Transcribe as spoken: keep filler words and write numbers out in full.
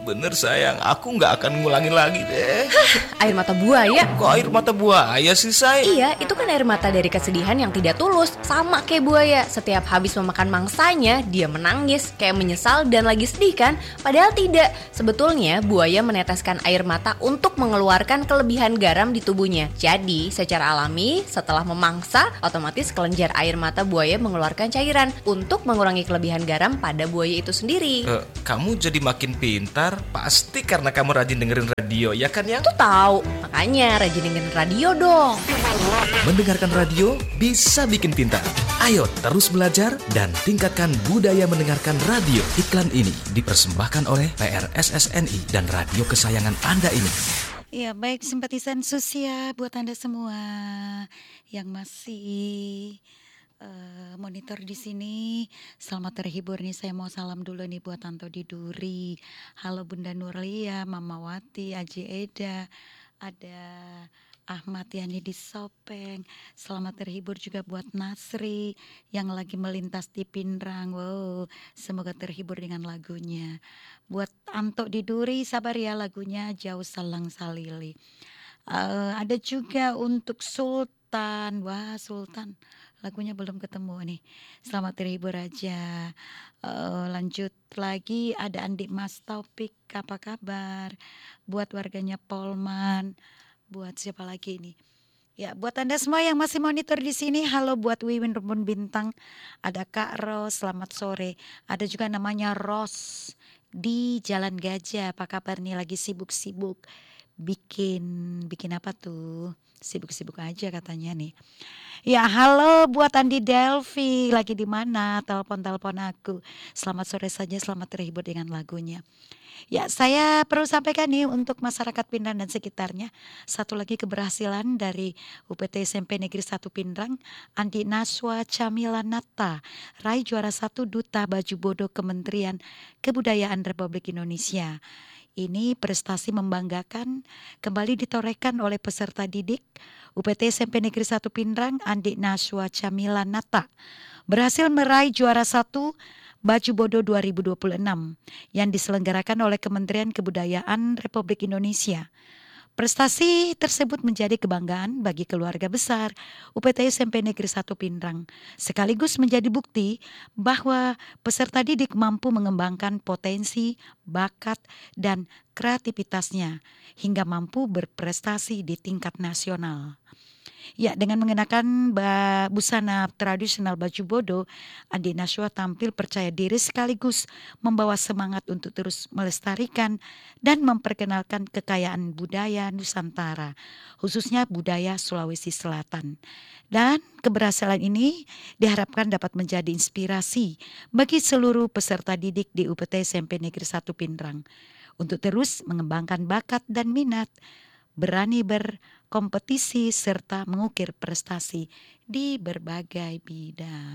Bener sayang, aku nggak akan ngulangin lagi deh. Air mata buaya? Kok air mata buaya sih say? Iya, itu kan air mata dari kesedihan yang tidak tulus. Sama kayak buaya, setiap habis memakan mangsanya, dia menangis, kayak menyesal dan lagi sedih kan? Padahal tidak. Sebetulnya buaya meneteskan air mata untuk mengeluarkan kelebihan garam di tubuhnya. Jadi, secara alami, setelah memangsa, otomatis kelenjar air mata buaya mengeluarkan cairan untuk mengurangi kelebihan garam pada buaya itu sendiri. Uh, kamu jadi makin pintar, pasti karena kamu rajin dengerin radio, ya kan yang? Tuh tahu, makanya rajin dengerin radio dong. Mendengarkan radio bisa bikin pintar. Ayo terus belajar dan tingkatkan budaya mendengarkan radio. Iklan ini dipersembahkan oleh P R S S N I dan radio kesayangan Anda ini. Ya baik, simpatisan Susia buat Anda semua yang masih uh, monitor di sini. Selamat terhibur nih, saya mau salam dulu nih buat Tanto Diduri. Halo Bunda Nurlia, Mama Wati, Aji Eda, ada Ahmad Yani di Sopeng. Selamat terhibur juga buat Nasri yang lagi melintas di Pindrang. Wow, semoga terhibur dengan lagunya. Buat Anto Diduri, sabar ya lagunya Jauh Salang Salili. Uh, ada juga untuk Sultan. Wah, Sultan lagunya belum ketemu nih. Selamat terhibur aja. Uh, lanjut lagi ada Andi Mas Taufik, apa kabar? Buat warganya Polman. Buat siapa lagi nih? Ya, buat Anda semua yang masih monitor di sini, halo buat Wiwin Rumpun Bintang, ada Kak Ros, selamat sore. Ada juga namanya Ros di Jalan Gajah. Apa kabar nih? Lagi sibuk-sibuk bikin bikin apa tuh? Sibuk-sibuk aja katanya nih. Ya, halo buat Andi Delvi, lagi di mana? Telepon-telepon aku. Selamat sore saja, selamat terhibur dengan lagunya. Ya, saya perlu sampaikan nih untuk masyarakat Pindrang dan sekitarnya. Satu lagi keberhasilan dari U P T S M P Negeri satu Pindrang, Andi Naswa Camila Nata, raih juara satu Duta Baju Bodo Kementerian Kebudayaan Republik Indonesia. Ini prestasi membanggakan kembali ditorehkan oleh peserta didik U P T S M P Negeri satu Pindrang, Andi Naswa Camila Nata. Berhasil meraih juara satu Baju Bodo dua ribu dua puluh enam yang diselenggarakan oleh Kementerian Kebudayaan Republik Indonesia. Prestasi tersebut menjadi kebanggaan bagi keluarga besar U P T S M P Negeri satu Pindrang, sekaligus menjadi bukti bahwa peserta didik mampu mengembangkan potensi, bakat, dan kreativitasnya hingga mampu berprestasi di tingkat nasional. Ya, dengan mengenakan busana tradisional baju bodo, Andi Naswa tampil percaya diri sekaligus membawa semangat untuk terus melestarikan dan memperkenalkan kekayaan budaya Nusantara, khususnya budaya Sulawesi Selatan. Dan keberhasilan ini diharapkan dapat menjadi inspirasi bagi seluruh peserta didik di U P T S M P Negeri satu Pindrang untuk terus mengembangkan bakat dan minat, berani berkompetisi serta mengukir prestasi di berbagai bidang.